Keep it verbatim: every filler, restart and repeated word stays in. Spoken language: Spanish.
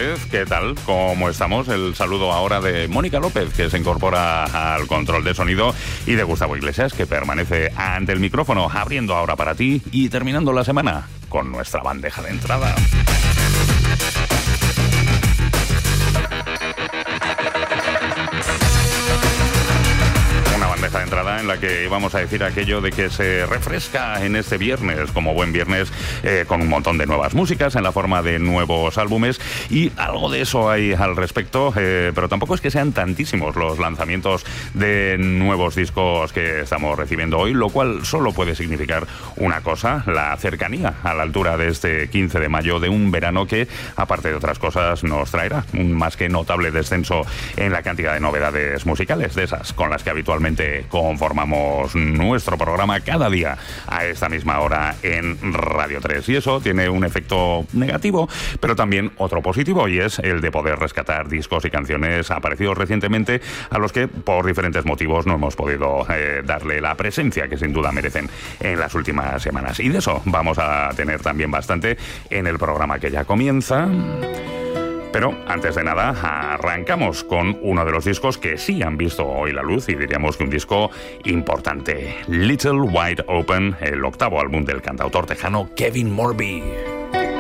vez. ¿Qué tal? ¿Cómo estamos? El saludo ahora de Mónica López, que se incorpora al control de sonido, y de Gustavo Iglesias, que permanece ante el micrófono, abriendo ahora para ti y terminando la semana con nuestra bandeja de entrada. De entrada en la que vamos a decir aquello de que se refresca en este viernes, como buen viernes, eh, con un montón de nuevas músicas en la forma de nuevos álbumes, y algo de eso hay al respecto, eh, pero tampoco es que sean tantísimos los lanzamientos de nuevos discos que estamos recibiendo hoy, lo cual solo puede significar una cosa: la cercanía a la altura de este quince de mayo, de un verano que, aparte de otras cosas, nos traerá un más que notable descenso en la cantidad de novedades musicales, de esas con las que habitualmente conformamos nuestro programa cada día a esta misma hora en Radio tres. Y eso tiene un efecto negativo, pero también otro positivo, y es el de poder rescatar discos y canciones aparecidos recientemente a los que por diferentes motivos no hemos podido eh, darle la presencia que sin duda merecen en las últimas semanas. Y de eso vamos a tener también bastante en el programa que ya comienza. Pero antes de nada, arrancamos con uno de los discos que sí han visto hoy la luz, y diríamos que un disco importante: Little Wide Open, el octavo álbum del cantautor tejano Kevin Morby.